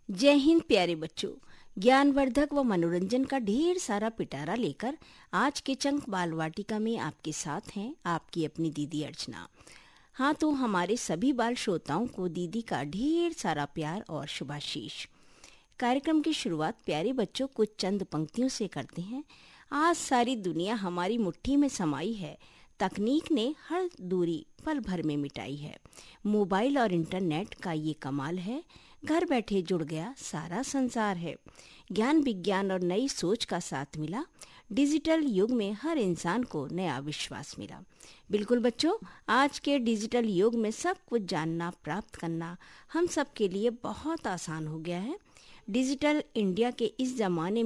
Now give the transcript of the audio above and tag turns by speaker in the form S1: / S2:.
S1: जय हिंद प्यारे बच्चों। ज्ञानवर्धक व मनोरंजन का ढेर सारा पिटारा लेकर आज के चंक बाल वाटिका में आपके साथ हैं आपकी अपनी दीदी अर्चना। हाँ, तो हमारे सभी बाल श्रोताओं को दीदी का ढेर सारा प्यार और शुभाशीष। कार्यक्रम की शुरुआत प्यारे बच्चों कुछ चंद पंक्तियों से करते हैं। आज सारी दुनिया हमारी मुट्ठी में समाई है, तकनीक ने हर दूरी पल भर में मिटाई है। मोबाइल और इंटरनेट का ये कमाल है, घर बैठे जुड़ गया सारा संसार है। ज्ञान विज्ञान और नई सोच का साथ मिला, डिजिटल युग में हर इंसान को नया विश्वास मिला। बिल्कुल बच्चों, आज के डिजिटल युग में सब कुछ जानना प्राप्त करना हम सब के लिए बहुत आसान हो गया है। डिजिटल इंडिया के इस जमाने